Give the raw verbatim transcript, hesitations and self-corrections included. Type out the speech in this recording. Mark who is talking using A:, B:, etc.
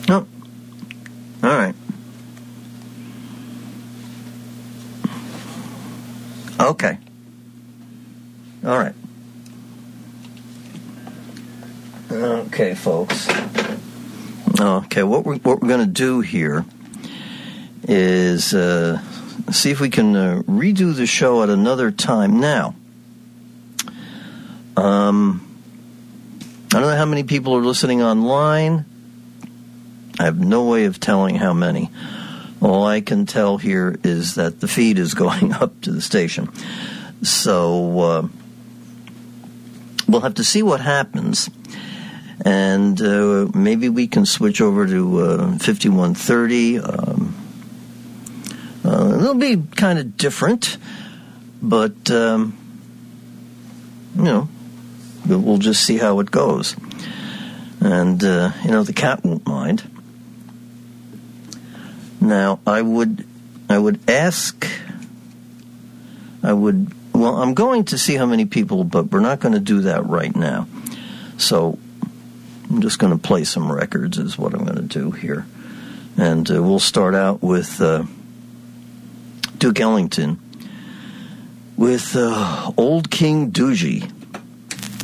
A: Oh, all right. Okay. All right. Okay, folks. Okay, what we're, what we're going to do here is uh, see if we can uh, redo the show at another time. Now, um, I don't know how many people are listening online. I have no way of telling how many. All I can tell here is that the feed is going up to the station. So uh, we'll have to see what happens. And uh, maybe we can switch over to uh, fifty-one thirty. Um, uh, it'll be kind of different, but, um, you know, we'll just see how it goes. And, uh, you know, the cat won't mind. Now, I would, I would ask, I would, well, I'm going to see how many people, but we're not going to do that right now. So I'm just going to play some records is what I'm going to do here. And uh, we'll start out with uh, Duke Ellington with uh, Old King Doogie.